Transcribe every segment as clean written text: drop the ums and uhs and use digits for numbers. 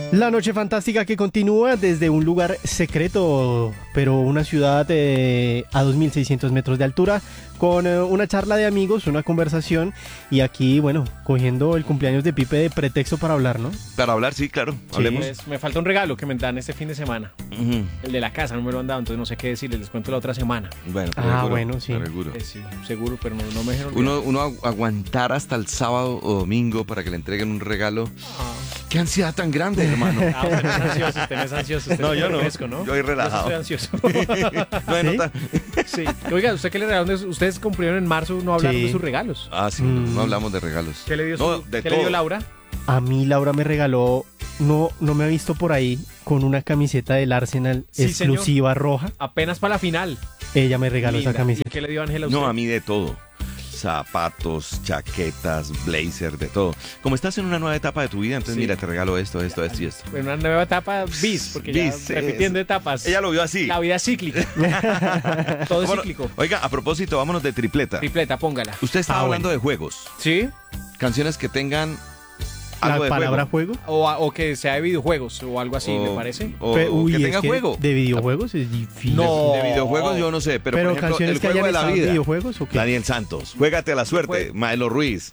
La noche fantástica que continúa desde un lugar secreto, pero una ciudad a 2.600 metros de altura, con una charla de amigos, una conversación, y aquí, bueno, cogiendo el cumpleaños de Pipe de pretexto para hablar, ¿no? Para hablar, sí, claro. Hablemos. Pues, me falta un regalo que me dan este fin de semana. El de la casa, no me lo han dado, entonces no sé qué decirles, les cuento la otra semana. Bueno, bueno, sí. seguro. Sí, seguro, pero no me dejen olvidar. Uno aguantar hasta el sábado o domingo para que le entreguen un regalo. ¡Qué ansiedad tan grande, hermano! Usted no es ansioso, usted no es ansioso. Usted No, es yo no. fresco, ¿no? Yo soy relajado. Yo sí estoy ansioso. No hay ¿Sí? nota. Sí. Oiga, ¿usted qué le regalaron? Ustedes cumplieron en marzo, no hablaron Sí. de sus regalos. Ah, sí, no hablamos de regalos. ¿Qué le dio, No, de ¿qué le todo. dio Laura? A mí Laura me regaló, no me ha visto por ahí, con una camiseta del Arsenal Sí, exclusiva roja. Apenas para la final. Ella me regaló Linda. esa camiseta. ¿Y qué le dio Ángela a usted? No, a mí de todo. Zapatos, chaquetas, blazer, de todo. Como estás en una nueva etapa de tu vida, entonces Sí. mira, te regalo esto y esto. En una nueva etapa bis, porque Bis, ya repitiendo etapas. Ella lo vio así. La vida es cíclica. Todo es Bueno, cíclico. Oiga, a propósito, vámonos de tripleta. Tripleta, póngala. Usted estaba hablando de juegos. ¿Sí? Canciones que tengan La algo de palabra juego. juego. O que sea de videojuegos o algo así, me parece. O Uy, que es tenga juego. De videojuegos es difícil. No. De videojuegos yo no sé, pero por ejemplo, canciones el que juego hayan de la estado en vida. videojuegos o qué. Daniel Santos, Juégate a la suerte, Jue- Maelo Ruiz.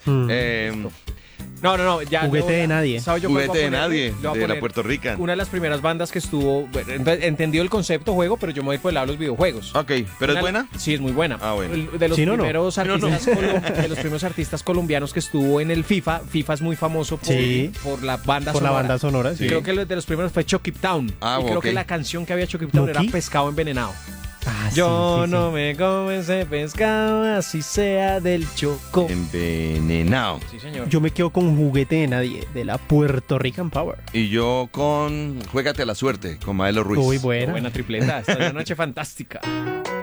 No, ya. Juguete de nadie. ¿Sabe yo cuál voy a Juguete de poner? nadie, Le voy a de la poner Puerto Rican. Una de las primeras bandas que estuvo, bueno, entendió el concepto juego, pero yo me voy por el lado de los videojuegos. Ok, ¿pero es Una- buena? Sí, es muy buena. Ah, bueno. De los Sí, no. primeros No, no. artistas de los primeros artistas colombianos que estuvo en el FIFA. FIFA es muy famoso Sí. por la banda Por la sonora. banda sonora, sí. Creo que de los primeros fue Chucky Town. Ah, y creo ok. que la canción que había Chucky Town era ¿Chucky? Pescado Envenenado. Ah, sí, Yo sí, no sí. me como ese pescado, así sea del Choco. Envenenado. Sí, señor. Yo me quedo con Juguete de nadie, de la Puerto Rican Power. Y yo con Juégate a la suerte, con Maelo Ruiz. Muy buena. Buena tripleta. Esta es una noche fantástica.